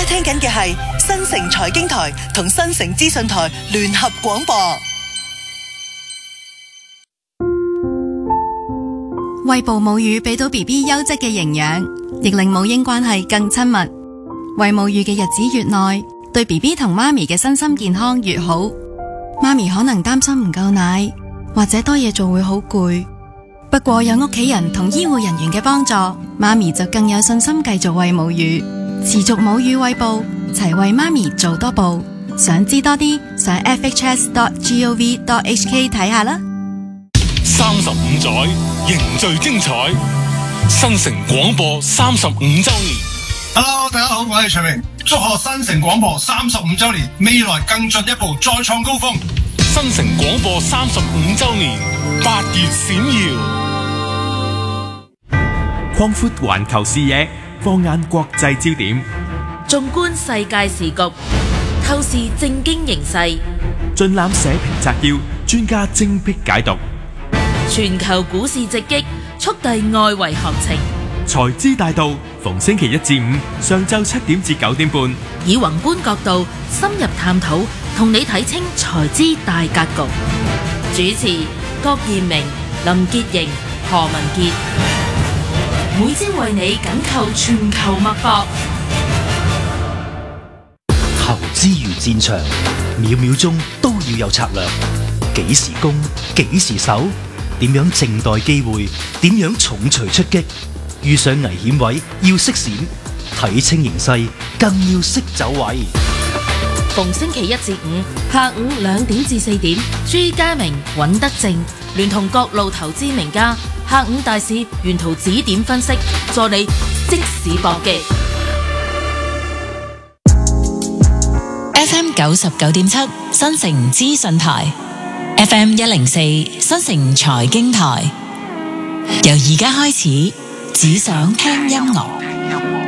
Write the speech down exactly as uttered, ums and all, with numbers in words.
家聽緊嘅係新城財經台同新城資訊台聯合廣播。 餵哺母乳俾到 B B 優質嘅營養，亦令母嬰關係更親密。餵母乳嘅日子越耐，對 B B 同媽咪嘅身心健康越好。媽咪可能擔心唔夠奶，或者多嘢做會好攰。不過有屋企人同醫護人員嘅幫助，媽咪就更有信心繼續餵母乳，持續母乳餵哺，齊為媽咪做多步。想知多啲，上 f h s dot gov dot h k 睇下啦。 三十五載凝聚精彩，新城廣播三十五週年。 Hello， 大家好，我係徐明，祝賀新城廣播三十五週年，未來更進一步，再創高峰。 新城廣播三十五週年，八月閃耀。 擴闊環球視野，放眼國際焦點， 縱觀世界時局，透視政經形勢， 盡覽社評摘要，專家精闢解讀。 全球股市直擊，速遞外圍行情。 財資大道，逢星期一至五上晝七點至九點半， 以宏觀角度深入探討，同你睇清財資大格局。主持郭彥明、林潔瑩、何文傑，每朝為你緊扣全球脈搏。 投資如戰場，秒秒鐘都要有策略。幾時攻，幾時守，點樣靜待機會，點樣重錘出擊。遇上危險位要識閃，睇清形勢更要識走位。 逢星期一至五下午兩點至四點，朱家明、尹德正聯同各路投資名家，下午大市沿途指點分析，助你即時搏擊。 F M 九十九點七新城資訊台， F M 一零四新城財經台，由而家開始，只想聽音樂。